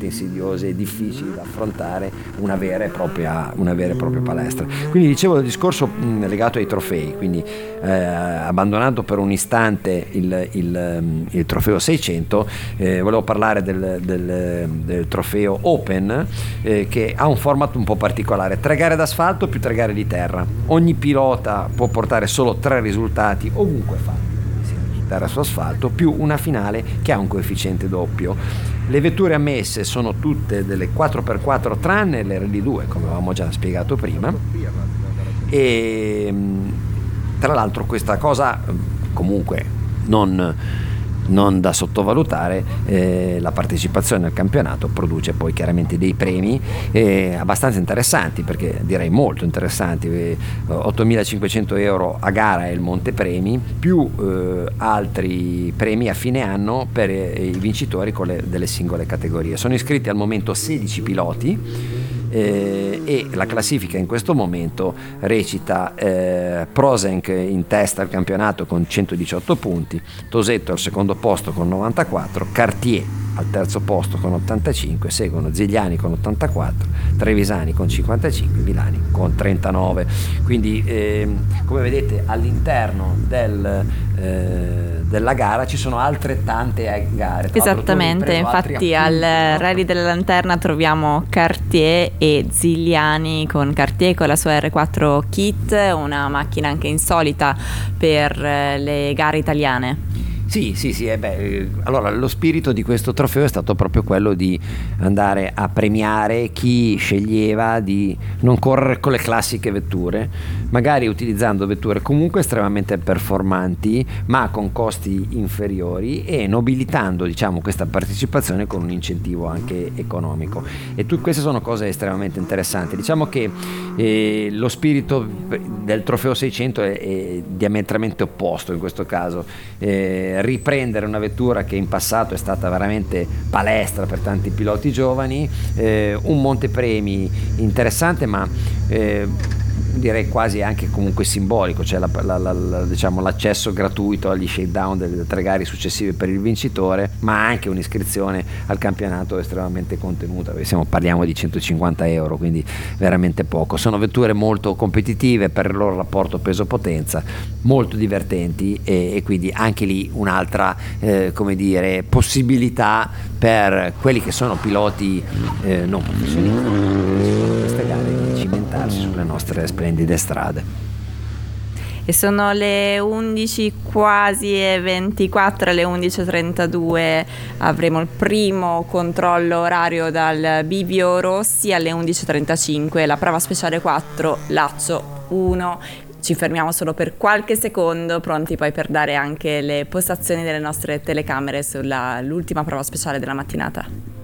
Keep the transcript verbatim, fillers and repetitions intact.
insidiose e difficili da affrontare una vera e propria, una vera e propria palestra. Quindi dicevo del discorso mh, legato ai trofei, quindi eh, abbandonando per un istante il, il, il trofeo seicento, eh, volevo parlare del, del, del trofeo Open, eh, che ha un format un po' particolare: tre gare d'asfalto più tre gare di terra. Ogni pilota può portare solo tre risultati ovunque fa, sia su terra su asfalto, più una finale che ha un coefficiente doppio. Le vetture ammesse sono tutte delle quattro per quattro tranne l'R D due, come avevamo già spiegato prima, e tra l'altro questa cosa comunque non, non da sottovalutare, eh, la partecipazione al campionato produce poi chiaramente dei premi eh, abbastanza interessanti, perché direi molto interessanti, eh, ottomilacinquecento euro a gara è il montepremi, più eh, altri premi a fine anno per eh, i vincitori con le, delle singole categorie. Sono iscritti al momento sedici piloti, Eh, e la classifica in questo momento recita eh, Prosenc in testa al campionato con centodiciotto punti, Tosetto al secondo posto con novantaquattro, Cartier al terzo posto con ottantacinque, seguono Zigliani con ottantaquattro, Trevisani con cinquantacinque, Milani con trentanove. Quindi eh, come vedete all'interno del, eh, della gara ci sono altrettante gare. Esattamente, infatti al Rally della Lanterna troviamo Cartier e Zigliani con Cartier con la sua R quattro Kit, una macchina anche insolita per le gare italiane. Sì, sì, sì, eh beh, allora lo spirito di questo trofeo è stato proprio quello di andare a premiare chi sceglieva di non correre con le classiche vetture, magari utilizzando vetture comunque estremamente performanti ma con costi inferiori, e nobilitando, diciamo, questa partecipazione con un incentivo anche economico. E tu, queste sono cose estremamente interessanti. Diciamo che eh, lo spirito del trofeo seicento è, è diametralmente opposto in questo caso. Eh, riprendere una vettura che in passato è stata veramente palestra per tanti piloti giovani, eh, un montepremi interessante, ma eh, direi quasi anche comunque simbolico, cioè la, la, la, la, diciamo, l'accesso gratuito agli shakedown delle tre gare successive per il vincitore, ma anche un'iscrizione al campionato estremamente contenuta. Siamo, parliamo di centocinquanta euro, quindi veramente poco. Sono vetture molto competitive per il loro rapporto peso-potenza, molto divertenti, e, e quindi anche lì un'altra eh, come dire possibilità per quelli che sono piloti eh, non professionisti queste gare di cimentarsi sulle nostre splendide strade. E sono le undici quasi e ventiquattro, alle undici e trentadue avremo il primo controllo orario dal Bivio Rossi, alle undici e trentacinque la prova speciale quattro, Lazio uno. Ci fermiamo solo per qualche secondo, pronti poi per dare anche le postazioni delle nostre telecamere sull'ultima prova speciale della mattinata.